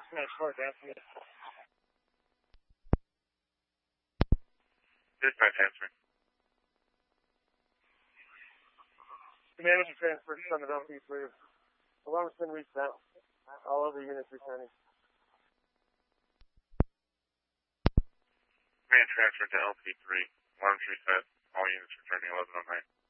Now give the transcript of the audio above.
Smash 4, Daphne. Dispatch answering. Command was transferred to the LP3. Alarm's been reached out. All other units returning. Command transferred to LP3. Alarms reset. All units returning 1109.